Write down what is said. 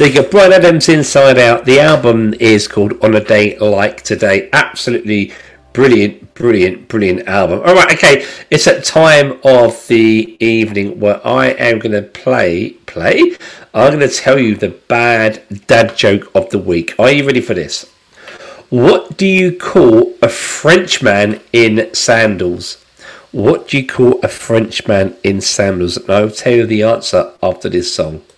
There you go, Bryan Adams, Inside Out. The album is called On a Day Like Today. Absolutely brilliant, brilliant, brilliant album. All right, okay, it's that time of the evening where I am going to play. I'm going to tell you the bad dad joke of the week. Are you ready for this? What do you call a Frenchman in sandals? What do you call a Frenchman in sandals? And I'll tell you the answer after this song.